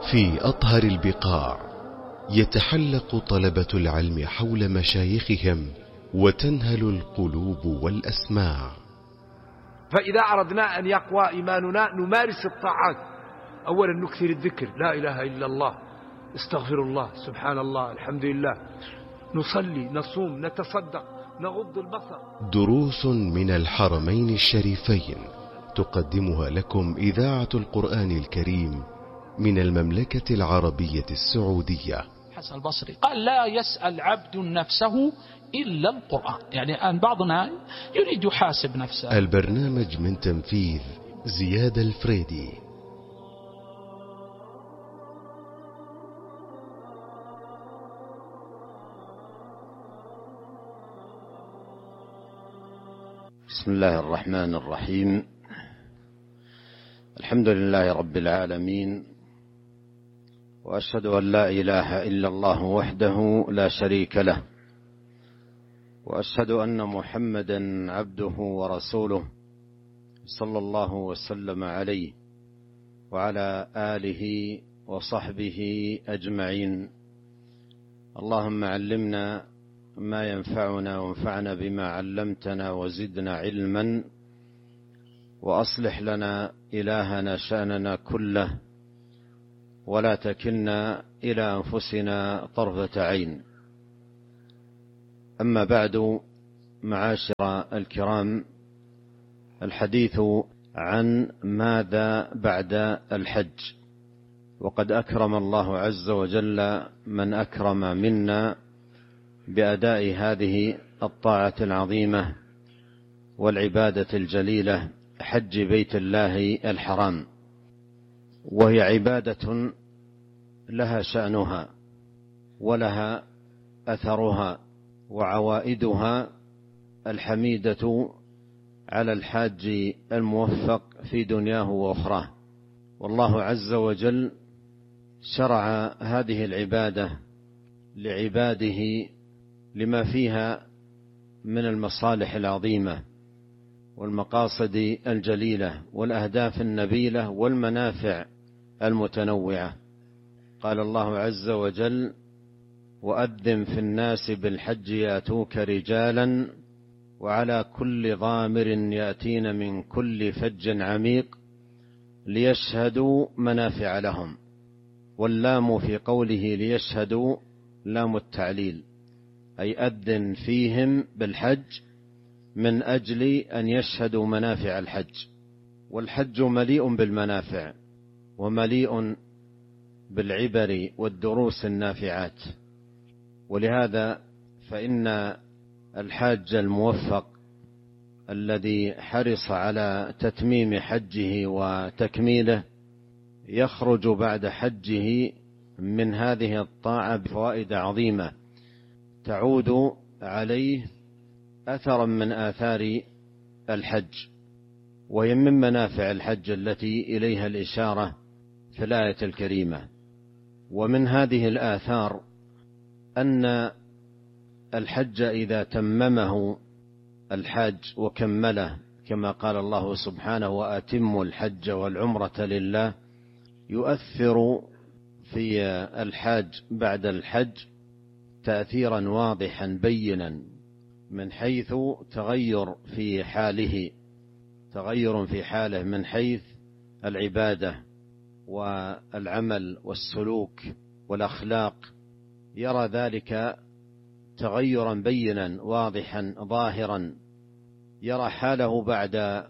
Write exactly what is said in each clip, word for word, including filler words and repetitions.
في أطهر البقاع يتحلق طلبة العلم حول مشايخهم وتنهل القلوب والأسماع. فإذا أردنا أن يقوى إيماننا نمارس الطاعات. أولا نكثر الذكر، لا إله إلا الله، استغفر الله، سبحان الله، الحمد لله، نصلي، نصوم، نتصدق، نغض البصر. دروس من الحرمين الشريفين تقدمها لكم إذاعة القرآن الكريم من المملكة العربية السعودية. حسن البصري قال: لا يسأل عبد نفسه إلا القرآن. يعني أن بعضنا يريد يحاسب نفسه. البرنامج من تنفيذ زياد الفريدي. بسم الله الرحمن الرحيم. الحمد لله رب العالمين، وأشهد أن لا إله إلا الله وحده لا شريك له، وأشهد أن محمدا عبده ورسوله صلى الله وسلم عليه وعلى آله وصحبه أجمعين. اللهم علمنا ما ينفعنا وانفعنا بما علمتنا وزدنا علما، وأصلح لنا إلهنا شأننا كله، ولا تكلنا إلى أنفسنا طرفة عين. أما بعد، معاشر الكرام، الحديث عن ماذا بعد الحج. وقد أكرم الله عز وجل من أكرم منا بأداء هذه الطاعة العظيمة والعبادة الجليلة، حج بيت الله الحرام، وهي عبادة لها شأنها ولها أثرها وعوائدها الحميدة على الحاج الموفق في دنياه وأخراه. والله عز وجل شرع هذه العبادة لعباده لما فيها من المصالح العظيمة والمقاصد الجليلة والأهداف النبيلة والمنافع المتنوعة. قال الله عز وجل: وأذن في الناس بالحج يأتوك رجالا وعلى كل ضامر يأتين من كل فج عميق ليشهدوا منافع لهم. واللام في قوله ليشهدوا لام التعليل، أي أذن فيهم بالحج من أجل أن يشهدوا منافع الحج. والحج مليء بالمنافع ومليء بالعبر والدروس النافعات. ولهذا فإن الحاج الموفق الذي حرص على تتميم حجه وتكميله يخرج بعد حجه من هذه الطاعة بفوائد عظيمة تعود عليه أثرا من آثار الحج، وهي من منافع الحج التي إليها الإشارة في الآية الكريمة. ومن هذه الآثار أن الحج إذا تممه الحاج وكمله كما قال الله سبحانه: وأتموا الحج والعمرة لله، يؤثر في الحاج بعد الحج تأثيرا واضحا بينا من حيث تغير في حاله تغير في حاله من حيث العبادة والعمل والسلوك والأخلاق. يرى ذلك تغيرا بينا واضحا ظاهرا. يرى حاله بعد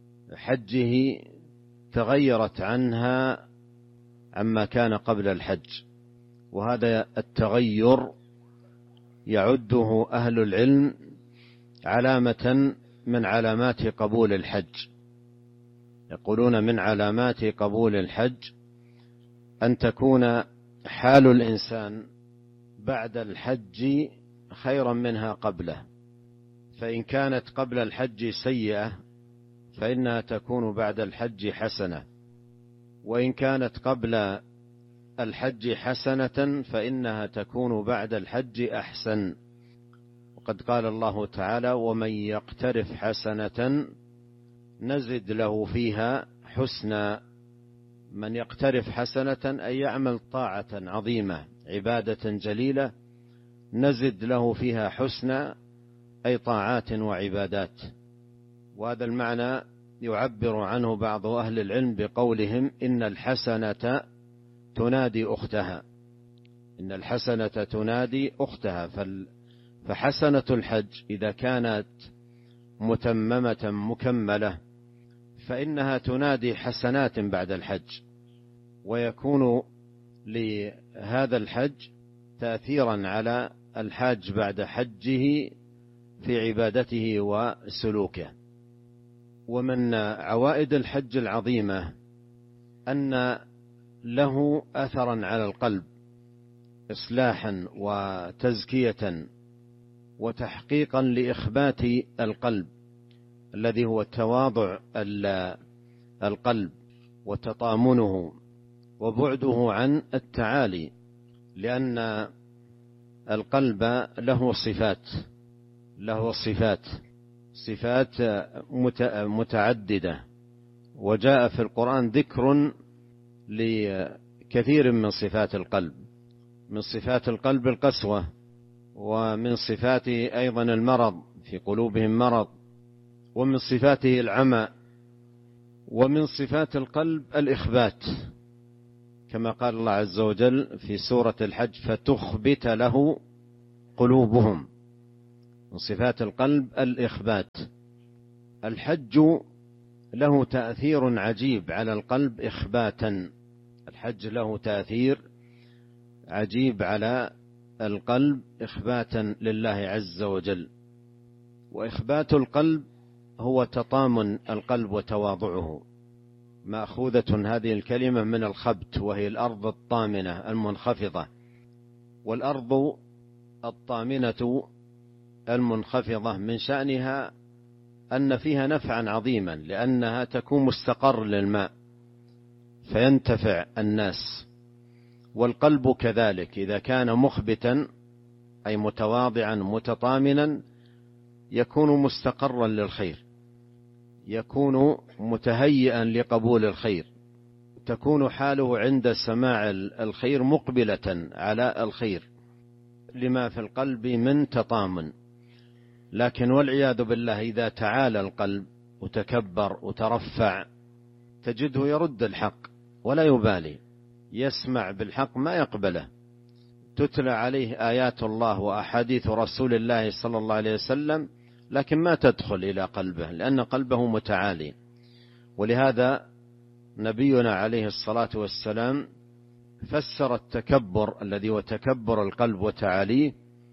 حجه تغيرت عنها عما كان قبل الحج. وهذا التغير يعده أهل العلم علامة من علامات قبول الحج. يقولون من علامات قبول الحج أن تكون حال الإنسان بعد الحج خيرا منها قبله. فإن كانت قبل الحج سيئة فإنها تكون بعد الحج حسنة، وإن كانت قبل الحج حسنة فإنها تكون بعد الحج أحسن. وقد قال الله تعالى: ومن يقترف حسنة نزد له فيها حسنا. من يقترف حسنة أي يعمل طاعة عظيمة عبادة جليلة نزد له فيها حسنى أي طاعات وعبادات. وهذا المعنى يعبر عنه بعض أهل العلم بقولهم إن الحسنة تنادي أختها، إن الحسنة تنادي أختها. فحسنة الحج إذا كانت متممة مكملة فإنها تنادي حسنات بعد الحج، ويكون لهذا الحج تأثيرا على الحاج بعد حجه في عبادته وسلوكه. ومن عوائد الحج العظيمة أن له أثرا على القلب إصلاحا وتزكية وتحقيقا لإخبات القلب الذي هو تواضع القلب وتطامنه وبعده عن التعالي، لأن القلب له صفات له صفات صفات متعددة، وجاء في القرآن ذكر لكثير من صفات القلب. من صفات القلب القسوة، ومن صفاته أيضا المرض، في قلوبهم مرض، ومن صفاته العمى، ومن صفات القلب الإخبات، كما قال الله عز وجل في سورة الحج فتخبت له قلوبهم. من صفات القلب الإخبات. الحج له تأثير عجيب على القلب إخباتا، الحج له تأثير عجيب على القلب إخباتا لله عز وجل. وإخبات القلب هو تطامن القلب وتواضعه. مأخوذة هذه الكلمة من الخبت، وهي الأرض الطامنة المنخفضة. والأرض الطامنة المنخفضة من شأنها أن فيها نفعا عظيما، لأنها تكون مستقر للماء فينتفع الناس. والقلب كذلك إذا كان مخبتا أي متواضعا متطامنا يكون مستقرا للخير، يكون متهيئا لقبول الخير، تكون حاله عند سماع الخير مقبلة على الخير لما في القلب من تطامن. لكن والعياذ بالله إذا تعالى القلب وتكبر وترفع تجده يرد الحق ولا يبالي، يسمع بالحق ما يقبله، تتلى عليه آيات الله وأحاديث رسول الله صلى الله عليه وسلم لكن ما تدخل إلى قلبه، لأن قلبه متعالي. ولهذا نبينا عليه الصلاة والسلام فسر التكبر الذي هو تكبر القلب وتعاليه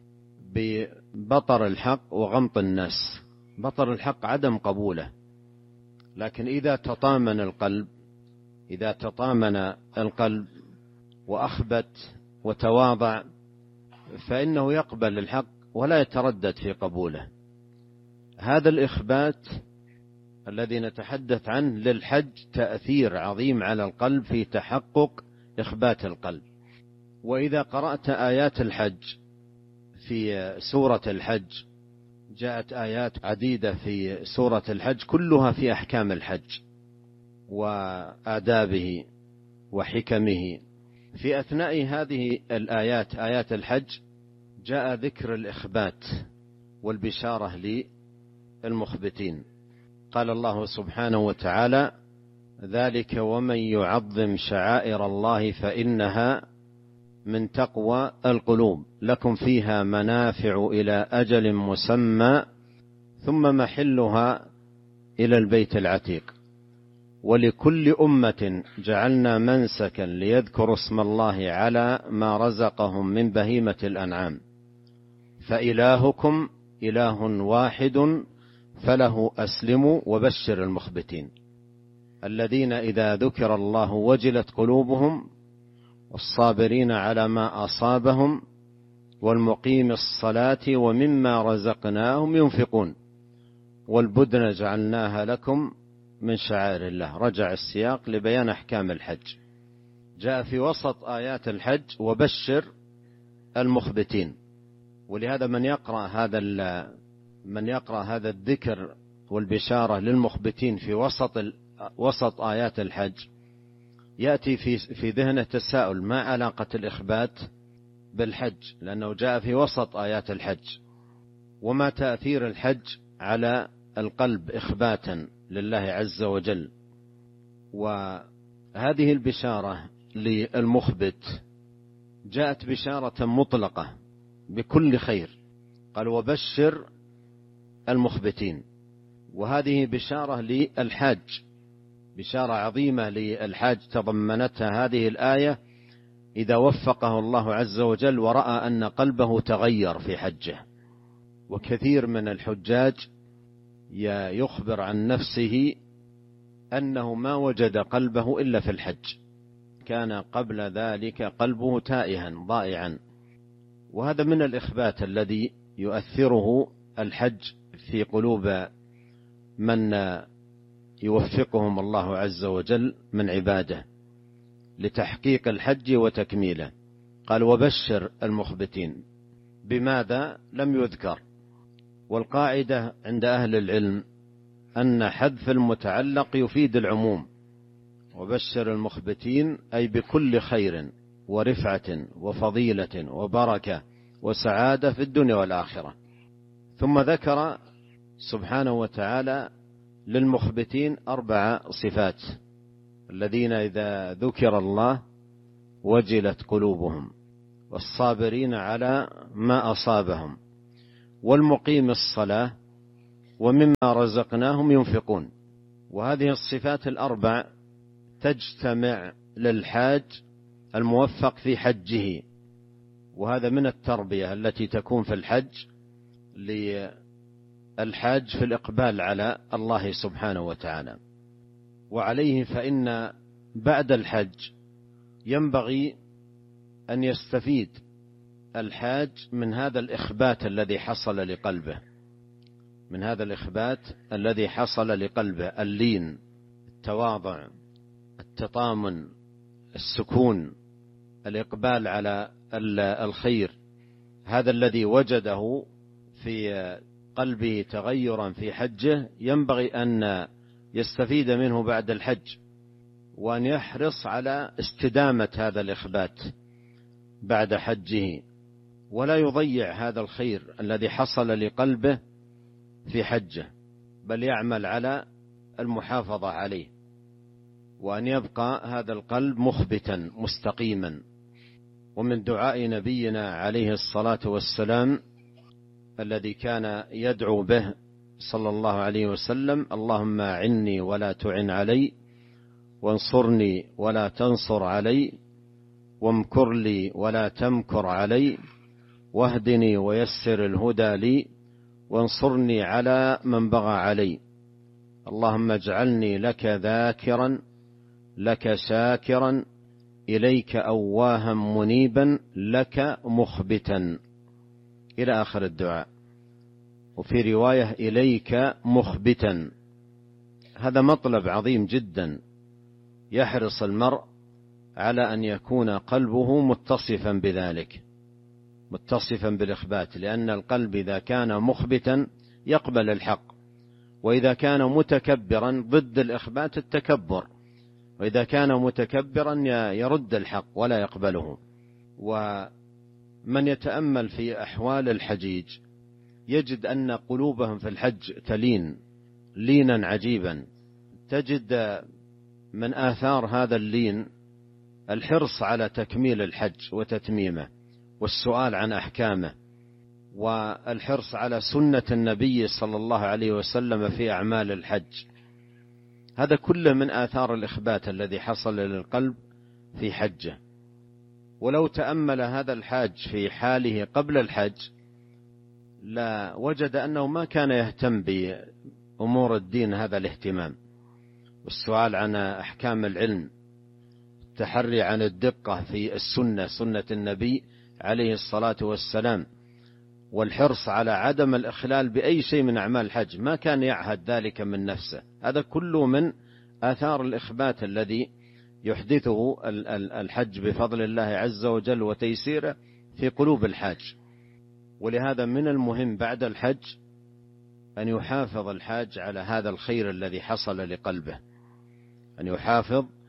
ببطر الحق وغمط الناس. بطر الحق عدم قبوله، لكن إذا تطامن القلب إذا تطامن القلب وأخبت وتواضع فإنه يقبل الحق ولا يتردد في قبوله. هذا الإخبات الذي نتحدث عنه للحج تأثير عظيم على القلب في تحقق إخبات القلب. وإذا قرأت آيات الحج في سورة الحج، جاءت آيات عديدة في سورة الحج كلها في أحكام الحج وآدابه وحكمه. في أثناء هذه الآيات آيات الحج جاء ذكر الإخبات والبشارة للمخبتين. قال الله سبحانه وتعالى: ذلك ومن يعظم شعائر الله فإنها من تقوى القلوب لكم فيها منافع إلى أجل مسمى ثم محلها إلى البيت العتيق ولكل أمة جعلنا منسكا ليذكروا اسم الله على ما رزقهم من بهيمة الأنعام فإلهكم إله واحد فله أسلموا وبشر المخبتين الذين إذا ذكر الله وجلت قلوبهم والصابرين على ما أصابهم والمقيم الصلاة ومما رزقناهم ينفقون والبدن جعلناها لكم من شعائر الله. رجع السياق لبيان أحكام الحج. جاء في وسط آيات الحج وبشر المخبتين. ولهذا من يقرأ هذا من يقرأ هذا الذكر والبشارة للمخبتين في وسط وسط آيات الحج يأتي في في ذهنه تساؤل: ما علاقة الإخبات بالحج؟ لأنه جاء في وسط آيات الحج. وما تأثير الحج على القلب إخباتا لله عز وجل؟ وهذه البشارة للمخبت جاءت بشارة مطلقة بكل خير، قال: وبشر المخبتين. وهذه بشارة للحاج، بشارة عظيمة للحاج تضمنتها هذه الآية إذا وفقه الله عز وجل ورأى أن قلبه تغير في حجه. وكثير من الحجاج يخبر عن نفسه أنه ما وجد قلبه إلا في الحج، كان قبل ذلك قلبه تائها ضائعا. وهذا من الإخبات الذي يؤثره الحج في قلوب من يوفقهم الله عز وجل من عباده لتحقيق الحج وتكميله. قال: وبشر المخبتين. بماذا لم يذكر؟ والقاعدة عند أهل العلم أن حذف المتعلق يفيد العموم. وبشر المخبتين أي بكل خير ورفعة وفضيلة وبركة وسعادة في الدنيا والآخرة. ثم ذكر سبحانه وتعالى للمخبتين أربع صفات: الذين إذا ذكر الله وجلت قلوبهم، والصابرين على ما أصابهم، والمقيم الصلاة، ومما رزقناهم ينفقون. وهذه الصفات الأربع تجتمع للحاج الموفق في حجه، وهذا من التربية التي تكون في الحج للحاج في الإقبال على الله سبحانه وتعالى. وعليه فإن بعد الحج ينبغي أن يستفيد الحاج من هذا الإخبات الذي حصل لقلبه، من هذا الإخبات الذي حصل لقلبه، اللين، التواضع، التطامن، السكون، الإقبال على الخير. هذا الذي وجده في قلبه تغيرا في حجه ينبغي أن يستفيد منه بعد الحج، وأن يحرص على استدامة هذا الإخبات بعد حجه، ولا يضيع هذا الخير الذي حصل لقلبه في حجه، بل يعمل على المحافظة عليه، وأن يبقى هذا القلب مخبتا مستقيما. ومن دعاء نبينا عليه الصلاة والسلام الذي كان يدعو به صلى الله عليه وسلم: اللهم أعني ولا تعن علي، وانصرني ولا تنصر علي، وامكر لي ولا تمكر علي، واهدني ويسر الهدى لي، وانصرني على من بغى علي. اللهم اجعلني لك ذاكرا، لك شاكرا، إليك أواها منيبا، لك مخبتا، إلى آخر الدعاء. وفي رواية إليك مخبتا. هذا مطلب عظيم جدا، يحرص المرء على أن يكون قلبه متصفا بذلك، متصفا بالإخبات، لأن القلب إذا كان مخبتا يقبل الحق، وإذا كان متكبرا ضد الإخبات التكبر، وإذا كان متكبرا يرد الحق ولا يقبله. ومن يتأمل في أحوال الحجيج يجد أن قلوبهم في الحج تلين لينا عجيبا. تجد من آثار هذا اللين الحرص على تكميل الحج وتتميمه، والسؤال عن أحكامه، والحرص على سنة النبي صلى الله عليه وسلم في أعمال الحج. هذا كله من آثار الإخبات الذي حصل للقلب في حجه. ولو تأمل هذا الحاج في حاله قبل الحج لا وجد أنه ما كان يهتم بأمور الدين هذا الاهتمام، والسؤال عن أحكام العلم، التحري عن الدقة في السنة، سنة النبي عليه الصلاة والسلام، والحرص على عدم الإخلال بأي شيء من أعمال الحج، ما كان يعهد ذلك من نفسه. هذا كله من آثار الإخبات الذي يحدثه الحج بفضل الله عز وجل وتيسيره في قلوب الحاج. ولهذا من المهم بعد الحج أن يحافظ الحاج على هذا الخير الذي حصل لقلبه، أن يحافظ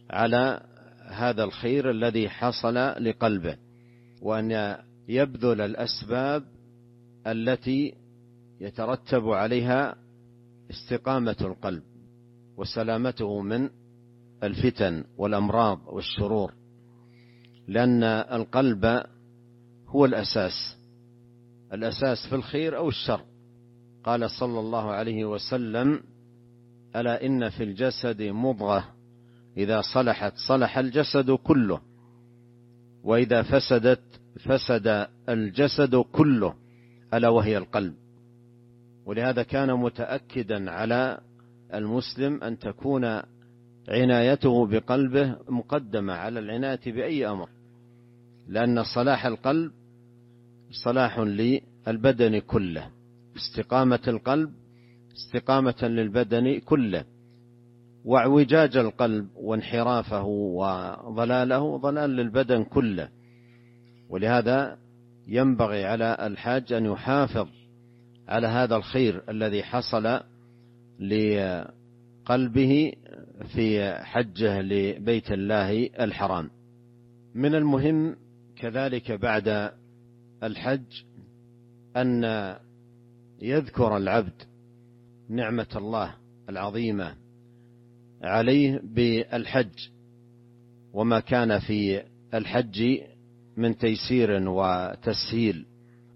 على هذا الخير الذي حصل لقلبه، وأن يبذل الأسباب التي يترتب عليها استقامة القلب وسلامته من الفتن والأمراض والشرور، لأن القلب هو الأساس الأساس في الخير أو الشر. قال صلى الله عليه وسلم: ألا إن في الجسد مضغة إذا صلحت صلح الجسد كله، وإذا فسدت فسد الجسد كله، ألا وهي القلب. ولهذا كان متأكدا على المسلم أن تكون عنايته بقلبه مقدمة على العناية بأي أمر، لأن صلاح القلب صلاح للبدن كله، استقامة القلب استقامة للبدن كله، واعوجاج القلب وانحرافه وضلاله ضلال للبدن كله. ولهذا ينبغي على الحاج أن يحافظ على هذا الخير الذي حصل لقلبه في حجه لبيت الله الحرام. من المهم كذلك بعد الحج أن يذكر العبد نعمة الله العظيمة عليه بالحج، وما كان في الحج من تيسير وتسهيل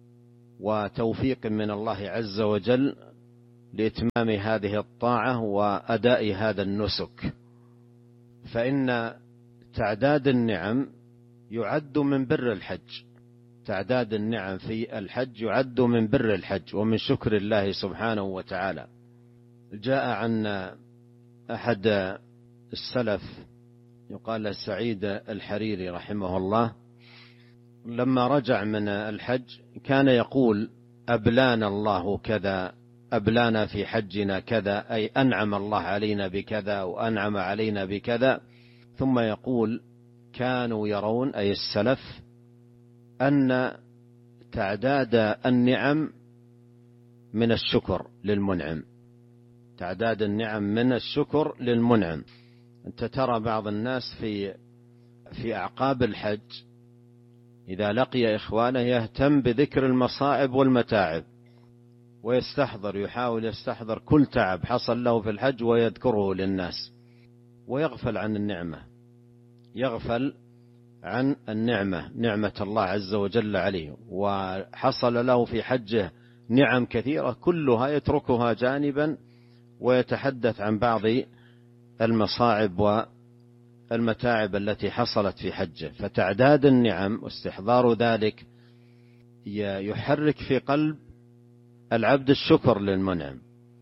وتوفيق من الله عز وجل لإتمام هذه الطاعة وأداء هذا النسك. فإن تعداد النعم يعد من بر الحج، تعداد النعم في الحج يعد من بر الحج ومن شكر الله سبحانه وتعالى. جاء عن أحد السلف يقال سعيد الحريري رحمه الله، لما رجع من الحج كان يقول: أبلانا الله كذا، أبلانا في حجنا كذا، أي أنعم الله علينا بكذا وأنعم علينا بكذا. ثم يقول: كانوا يرون، أي السلف، أن تعداد النعم من الشكر للمنعم، تعداد النعم من الشكر للمنعم. أنت ترى بعض الناس في في أعقاب الحج إذا لقي إخوانه يهتم بذكر المصائب والمتاعب، ويستحضر يحاول يستحضر كل تعب حصل له في الحج ويذكره للناس، ويغفل عن النعمة، يغفل عن النعمة، نعمة الله عز وجل عليه. وحصل له في حجه نعم كثيرة كلها يتركها جانبا ويتحدث عن بعض المصاعب والمتاعب التي حصلت في حجه. فتعداد النعم واستحضار ذلك يحرك في قلب العبد الشكر للمنعم،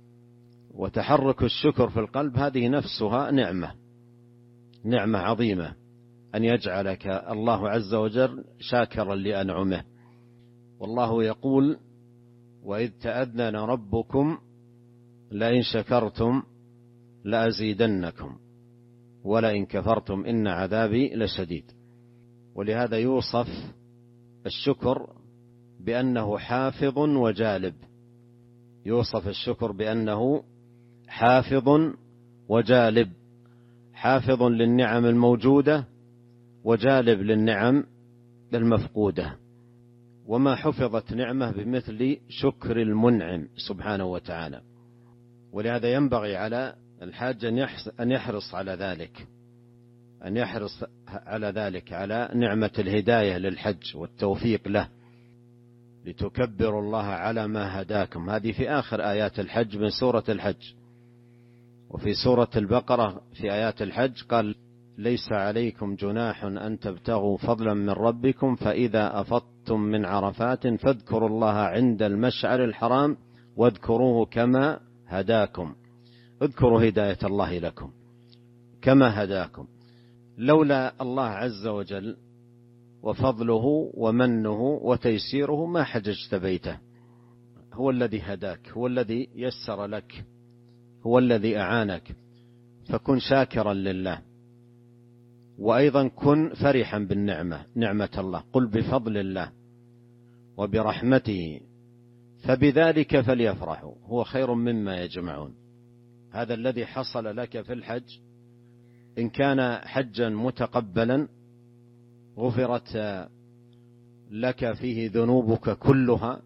وتحرك الشكر في القلب هذه نفسها نعمة، نعمة عظيمة، أن يجعلك الله عز وجل شاكرا لأنعمه. والله يقول: وإذ تأذن ربكم لئن شكرتم لأزيدنكم ولئن كفرتم إن عذابي لشديد. ولهذا يوصف الشكر بأنه حافظ وجالب، يوصف الشكر بأنه حافظ وجالب، حافظ للنعم الموجودة وجالب للنعم المفقودة. وما حفظت نعمة بمثل شكر المنعم سبحانه وتعالى. ولهذا ينبغي على الحاج أن يحرص على ذلك، أن يحرص على ذلك، على نعمة الهداية للحج والتوفيق له، لتكبروا الله على ما هداكم. هذه في آخر آيات الحج من سورة الحج. وفي سورة البقرة في آيات الحج قال: ليس عليكم جناح أن تبتغوا فضلا من ربكم فإذا أفضتم من عرفات فاذكروا الله عند المشعر الحرام واذكروه كما هداكم. اذكروا هداية الله لكم كما هداكم. لولا الله عز وجل وفضله ومنه وتيسيره ما حججت بيته. هو الذي هداك، هو الذي يسر لك، هو الذي أعانك. فكن شاكرا لله، وأيضا كن فرحا بالنعمة، نعمة الله. قل بفضل الله وبرحمته فبذلك فليفرحوا هو خير مما يجمعون. هذا الذي حصل لك في الحج إن كان حجا متقبلا غفرت لك فيه ذنوبك كلها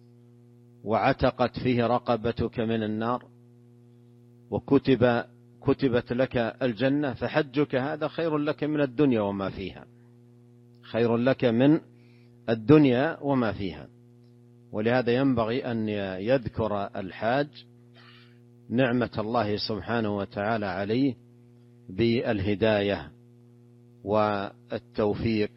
وعتقت فيه رقبتك من النار وكتب كتبت لك الجنة، فحجك هذا خير لك من الدنيا وما فيها، خير لك من الدنيا وما فيها. ولهذا ينبغي أن يذكر الحاج نعمة الله سبحانه وتعالى عليه بالهداية والتوفيق،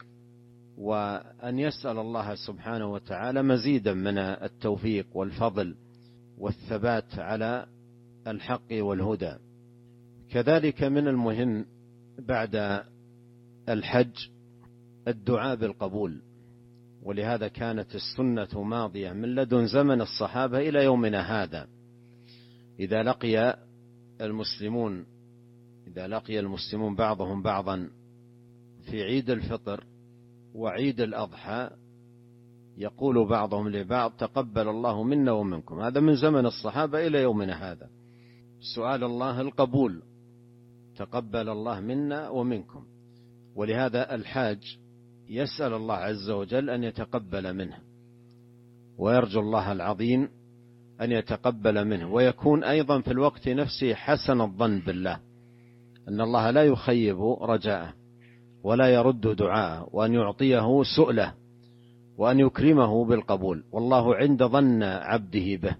وأن يسأل الله سبحانه وتعالى مزيدا من التوفيق والفضل والثبات على الحق والهدى. كذلك من المهم بعد الحج الدعاء بالقبول، ولهذا كانت السنة ماضية من لدن زمن الصحابة إلى يومنا هذا. إذا لقي المسلمون إذا لقي المسلمون بعضهم بعضا في عيد الفطر وعيد الأضحى يقول بعضهم لبعض تقبل الله منا ومنكم. هذا من زمن الصحابة إلى يومنا هذا، سؤال الله القبول، تقبل الله منا ومنكم. ولهذا الحاج يسأل الله عز وجل أن يتقبل منه، ويرجو الله العظيم أن يتقبل منه، ويكون أيضا في الوقت نفسه حسن الظن بالله أن الله لا يخيب رجاءه ولا يرد دعاءه، وأن يعطيه سؤله وأن يكرمه بالقبول، والله عند ظن عبده به.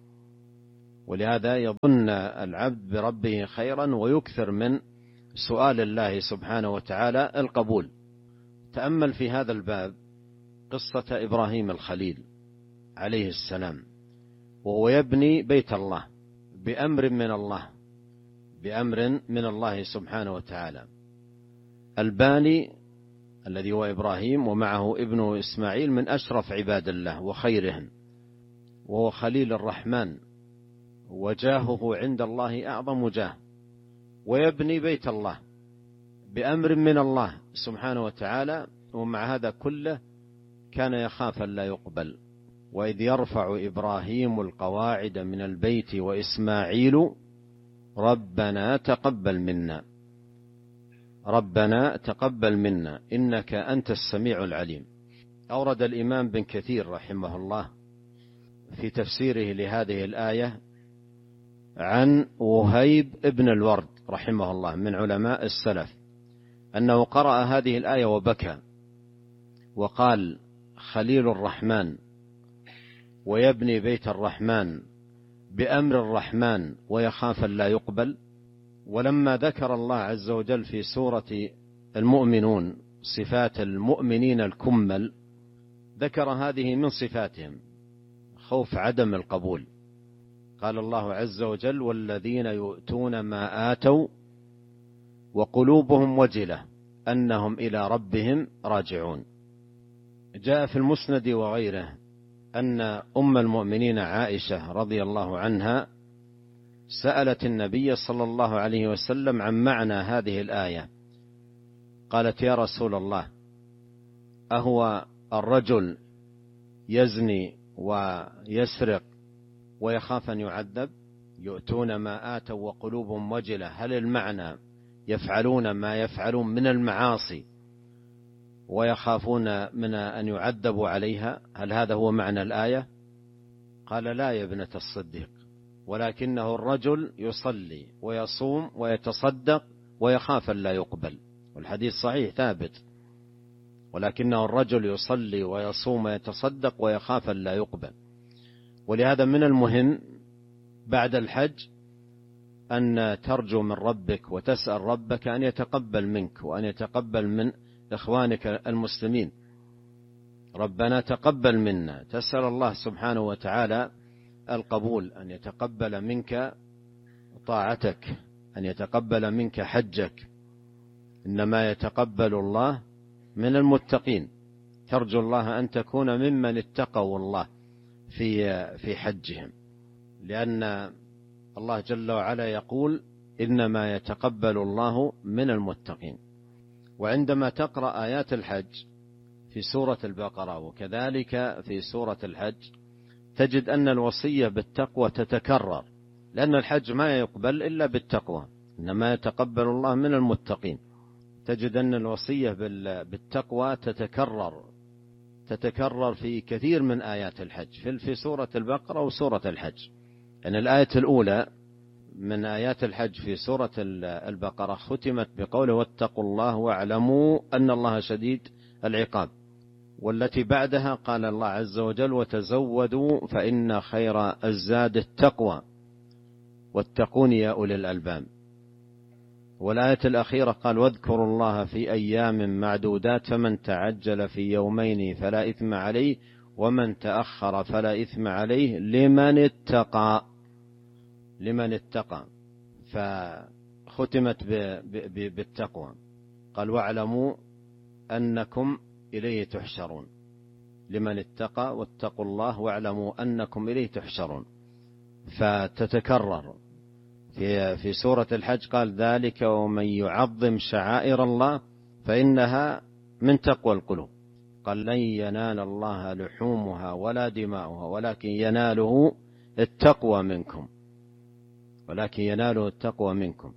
ولهذا يظن العبد بربه خيرا ويكثر من سؤال الله سبحانه وتعالى القبول. تأمل في هذا الباب قصة إبراهيم الخليل عليه السلام، وهو يبني بيت الله بأمر من الله بأمر من الله سبحانه وتعالى. الباني الذي هو إبراهيم ومعه ابنه إسماعيل من أشرف عباد الله وخيرهم، وهو خليل الرحمن، وجاهه عند الله أعظم جاه، ويبني بيت الله بأمر من الله سبحانه وتعالى. ومع هذا كله كان يخاف أن لا يقبل. وإذ يرفع إبراهيم القواعد من البيت وإسماعيل ربنا تقبل منا ربنا تقبل منا إنك أنت السميع العليم. أورد الإمام بن كثير رحمه الله في تفسيره لهذه الآية عن وهيب ابن الورد رحمه الله من علماء السلف أنه قرأ هذه الآية وبكى وقال خليل الرحمن ويبني بيت الرحمن بأمر الرحمن ويخاف لا يقبل. ولما ذكر الله عز وجل في سورة المؤمنون صفات المؤمنين الكمل ذكر هذه من صفاتهم خوف عدم القبول. قال الله عز وجل والذين يؤتون ما آتوا وقلوبهم وجلة أنهم إلى ربهم راجعون. جاء في المسند وغيره أن أم المؤمنين عائشة رضي الله عنها سألت النبي صلى الله عليه وسلم عن معنى هذه الآية، قالت يا رسول الله أهو الرجل يزني ويسرق ويخاف أن يعذب؟ يؤتون ما آتوا وقلوبهم وجلة، هل المعنى يفعلون ما يفعلون من المعاصي ويخافون من أن يعذبوا عليها؟ هل هذا هو معنى الآية؟ قال لا يا ابنة الصديق، ولكنه الرجل يصلي ويصوم ويتصدق ويخاف أن لا يقبل، والحديث صحيح ثابت، ولكنه الرجل يصلي ويصوم ويتصدق ويخاف أن لا يقبل. ولهذا من المهم بعد الحج أن ترجو من ربك وتسأل ربك أن يتقبل منك وأن يتقبل من إخوانك المسلمين. ربنا تقبل منا، تسأل الله سبحانه وتعالى القبول، أن يتقبل منك طاعتك، أن يتقبل منك حجك. إنما يتقبل الله من المتقين. ترجو الله أن تكون ممن اتقوا الله في في حجهم، لأن الله جل وعلا يقول إنما يتقبل الله من المتقين. وعندما تقرأ آيات الحج في سورة البقرة وكذلك في سورة الحج تجد أن الوصية بالتقوى تتكرر، لأن الحج ما يقبل إلا بالتقوى، إنما يتقبل الله من المتقين. تجد أن الوصية بالتقوى تتكرر تتكرر في كثير من آيات الحج، في سورة البقرة وسورة الحج. أن الآية الأولى من آيات الحج في سورة البقرة ختمت بقوله واتقوا الله واعلموا أن الله شديد العقاب، والتي بعدها قال الله عز وجل وتزودوا فإن خير الزاد التقوى واتقون يا أولي الألباب. والآية الأخيرة قال واذكروا الله في أيام معدودات فمن تعجل في يومين فلا إثم عليه ومن تأخر فلا إثم عليه لمن اتقى لمن اتقى فختمت بالتقوى. قال واعلموا أنكم إليه تحشرون، لمن اتقى واتقوا الله واعلموا أنكم إليه تحشرون. فتتكرر في في سورة الحج قال ذلك ومن يعظم شعائر الله فإنها من تقوى القلوب. قال لن ينال الله لحومها ولا دماؤها ولكن يناله التقوى منكم ولكن يناله التقوى منكم.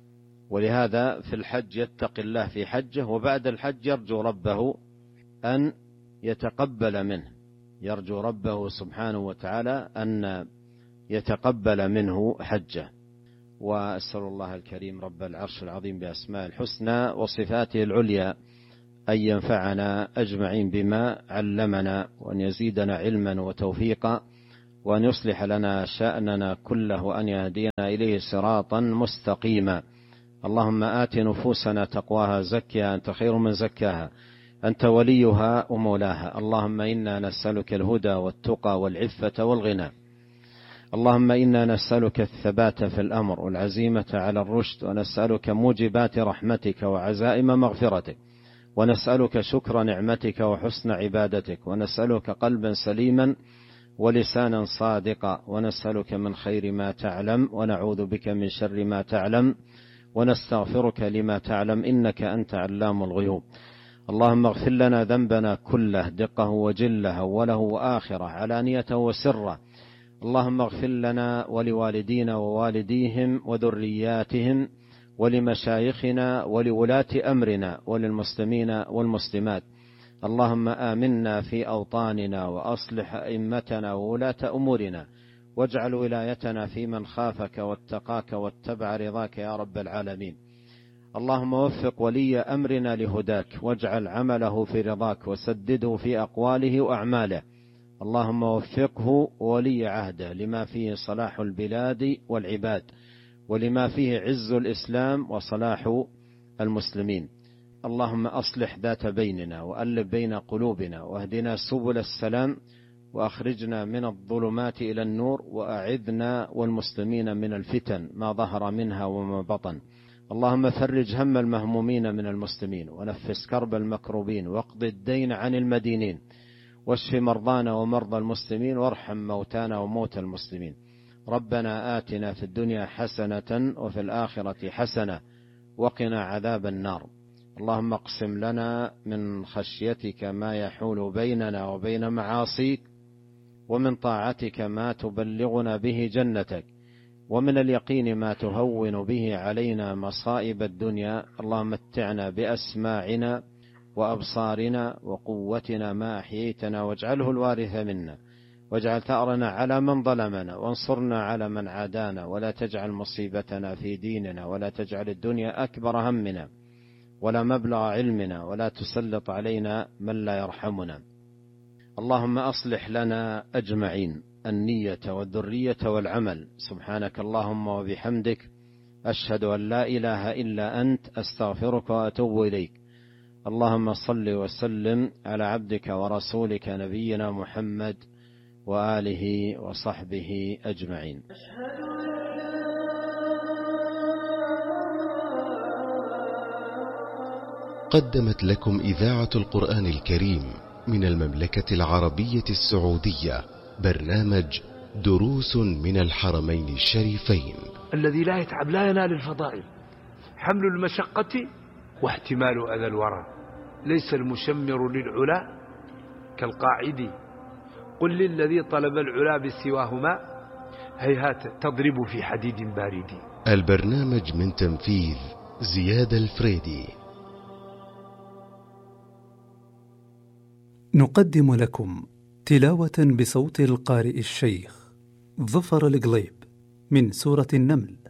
ولهذا في الحج يتقي الله في حجه، وبعد الحج يرجو ربه أن يتقبل منه، يرجو ربه سبحانه وتعالى أن يتقبل منه حجه. وأسأل الله الكريم رب العرش العظيم بأسماء الحسنى وصفاته العليا أن ينفعنا أجمعين بما علمنا، وأن يزيدنا علما وتوفيقا، وأن يصلح لنا شأننا كله، وأن يهدينا إليه صراطا مستقيما. اللهم آت نفوسنا تقواها زكها أنت خير من زكاها أنت وليها ومولاها. اللهم إنا نسألك الهدى والتقى والعفة والغنى. اللهم إنا نسألك الثبات في الأمر والعزيمة على الرشد، ونسألك موجبات رحمتك وعزائم مغفرتك، ونسألك شكر نعمتك وحسن عبادتك، ونسألك قلبا سليما ولسانا صادقا، ونسألك من خير ما تعلم ونعوذ بك من شر ما تعلم ونستغفرك لما تعلم إنك أنت علام الغيوب. اللهم اغفر لنا ذنبنا كله دقه وجله أوله وآخره علانيته وسره. اللهم اغفر لنا ولوالدينا ووالديهم وذرياتهم ولمشايخنا ولولاة أمرنا وللمسلمين والمسلمات. اللهم آمنا في أوطاننا وأصلح أئمتنا وولاة أمورنا، واجعل ولايتنا في من خافك واتقاك واتبع رضاك يا رب العالمين. اللهم وفق ولي أمرنا لهداك، واجعل عمله في رضاك، وسدده في أقواله وأعماله. اللهم وفقه ولي عهده لما فيه صلاح البلاد والعباد، ولما فيه عز الإسلام وصلاح المسلمين. اللهم أصلح ذات بيننا وألف بين قلوبنا، واهدنا سبل السلام، وأخرجنا من الظلمات إلى النور، وأعذنا والمسلمين من الفتن ما ظهر منها وما بطن. اللهم فرج هم المهمومين من المسلمين، ونفس كرب المكروبين، واقض الدين عن المدينين، واشف مرضانا ومرضى المسلمين، وارحم موتانا وموتى المسلمين. ربنا آتنا في الدنيا حسنة وفي الآخرة حسنة وقنا عذاب النار. اللهم اقسم لنا من خشيتك ما يحول بيننا وبين معاصيك، ومن طاعتك ما تبلغنا به جنتك، ومن اليقين ما تهون به علينا مصائب الدنيا. اللهم متعنا بأسماعنا وأبصارنا وقوتنا ما أحييتنا، واجعله الوارث منا، واجعل ثأرنا على من ظلمنا، وانصرنا على من عادانا، ولا تجعل مصيبتنا في ديننا، ولا تجعل الدنيا أكبر همنا ولا مبلغ علمنا، ولا تسلط علينا من لا يرحمنا. اللهم أصلح لنا أجمعين النية والذرية والعمل. سبحانك اللهم وبحمدك، أشهد أن لا إله إلا أنت، أستغفرك وأتوب إليك. اللهم صل وسلم على عبدك ورسولك نبينا محمد وآله وصحبه أجمعين. قدمت لكم إذاعة القرآن الكريم من المملكة العربية السعودية برنامج دروس من الحرمين الشريفين. الذي لا يتعب لا ينال الفضائل. حمل المشقة واحتمال أذى الورى. ليس المشمر للعلا كالقاعد. قل للذي طلب العلا بسواهما هيهات تضرب في حديد بارد. البرنامج من تنفيذ زياد الفريدي. نقدم لكم تلاوة بصوت القارئ الشيخ ظفر القليب من سورة النمل.